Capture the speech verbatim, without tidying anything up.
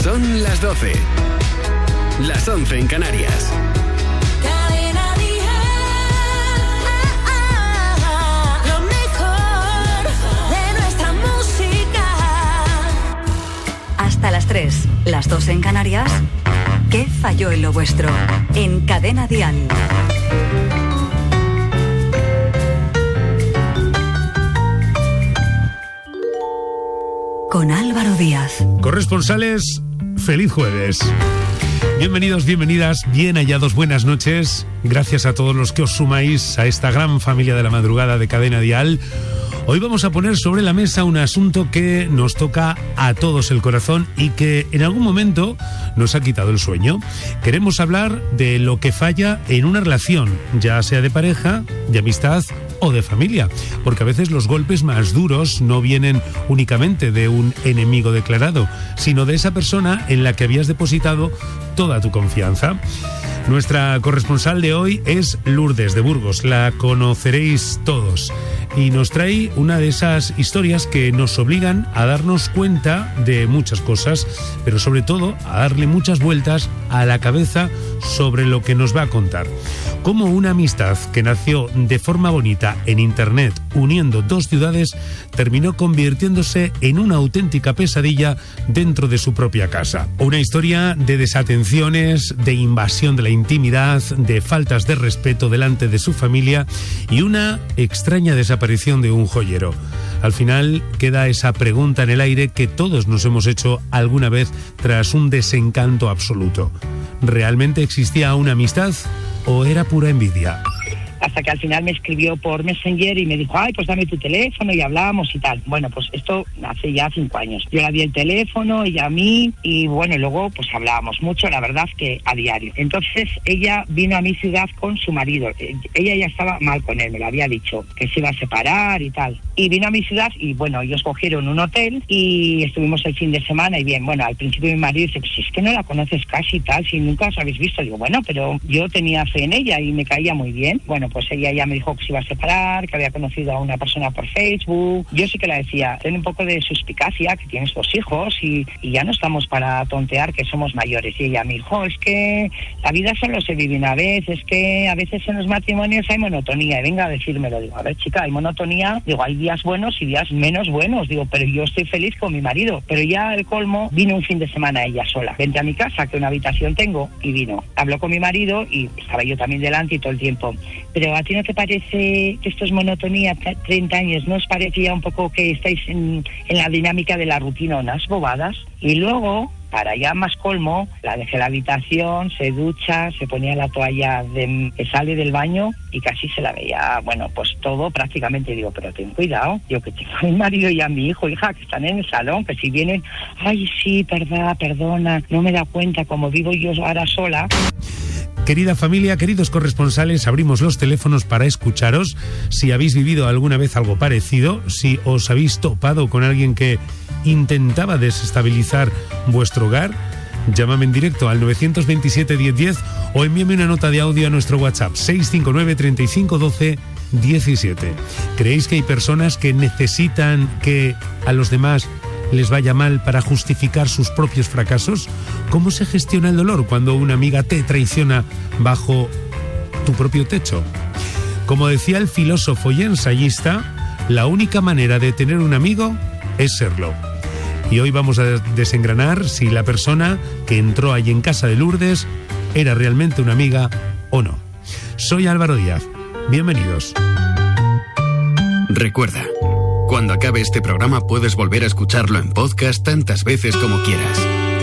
Son las doce. Las once en Canarias. Cadena Dial. Lo mejor de nuestra música. Hasta las tres, las dos en Canarias. ¿Qué falló en lo vuestro? En Cadena Dial. Con Álvaro Díaz. Corresponsales, feliz jueves. Bienvenidos, bienvenidas, bien hallados, buenas noches. Gracias a todos los que os sumáis a esta gran familia de la madrugada de Cadena Dial. Hoy vamos a poner sobre la mesa un asunto que nos toca a todos el corazón y que en algún momento nos ha quitado el sueño. Queremos hablar de lo que falla en una relación, ya sea de pareja, de amistad o de familia, porque a veces los golpes más duros no vienen únicamente de un enemigo declarado, sino de esa persona en la que habías depositado toda tu confianza. Nuestra corresponsal de hoy es Lourdes de Burgos, la conoceréis todos, y nos trae una de esas historias que nos obligan a darnos cuenta de muchas cosas, pero sobre todo a darle muchas vueltas a la cabeza sobre lo que nos va a contar. Cómo una amistad que nació de forma bonita en internet, uniendo dos ciudades, terminó convirtiéndose en una auténtica pesadilla dentro de su propia casa. Una historia de desatenciones, de invasión de la intimidad, de faltas de respeto delante de su familia y una extraña desaparición de un joyero. Al final queda esa pregunta en el aire que todos nos hemos hecho alguna vez tras un desencanto absoluto. ¿Realmente existía una amistad o era pura envidia? Hasta que al final me escribió por Messenger y me dijo, ay, pues dame tu teléfono y hablábamos y tal. Bueno, pues esto hace ya cinco años. Yo le di el teléfono, ella a mí, y bueno, luego pues hablábamos mucho, la verdad que a diario. Entonces ella vino a mi ciudad con su marido. Ella ya estaba mal con él, me lo había dicho, que se iba a separar y tal. Y vino a mi ciudad y bueno, ellos cogieron un hotel y estuvimos el fin de semana y bien, bueno, al principio mi marido dice, pues si es que no la conoces casi y tal, si nunca os habéis visto. Digo, bueno, pero yo tenía fe en ella y me caía muy bien. Bueno, pues ella ya me dijo que se iba a separar, que había conocido a una persona por Facebook. Yo sí que la decía, ten un poco de suspicacia, que tienes dos hijos y, y ya no estamos para tontear, que somos mayores. Y ella me dijo, es que la vida solo se vive una vez, es que a veces en los matrimonios hay monotonía. Y venga a decírmelo. Digo, a ver, chica, hay monotonía. Digo, hay días buenos y días menos buenos. Digo, pero yo estoy feliz con mi marido. Pero ya el colmo, vino un fin de semana ella sola. Vente a mi casa, que una habitación tengo, y vino. Habló con mi marido y estaba yo también delante y todo el tiempo. Pero ¿a ti no te parece que esto es monotonía? treinta años, ¿no os parecía un poco que estáis en, en la dinámica de la rutina, unas bobadas? Y luego, para ya más colmo, la dejé en la habitación, se ducha, se ponía la toalla de, que sale del baño y casi se la veía, bueno, pues todo prácticamente. Digo, pero ten cuidado, yo que tengo a mi marido y a mi hijo, hija, que están en el salón, que si vienen, ay, sí, verdad, perdona, no me da cuenta, como vivo yo ahora sola. Querida familia, queridos corresponsales, abrimos los teléfonos para escucharos. Si habéis vivido alguna vez algo parecido, si os habéis topado con alguien que intentaba desestabilizar vuestro hogar, llámame en directo al nueve dos siete, diez diez o envíame una nota de audio a nuestro WhatsApp seis cinco nueve, treinta y cinco, doce, diecisiete. ¿Creéis que hay personas que necesitan que a los demás les vaya mal para justificar sus propios fracasos? ¿Cómo se gestiona el dolor cuando una amiga te traiciona bajo tu propio techo? Como decía el filósofo y ensayista, la única manera de tener un amigo es serlo. Y hoy vamos a desengranar si la persona que entró allí en casa de Lourdes era realmente una amiga o no. Soy Álvaro Díaz. Bienvenidos. Recuerda, cuando acabe este programa puedes volver a escucharlo en podcast tantas veces como quieras.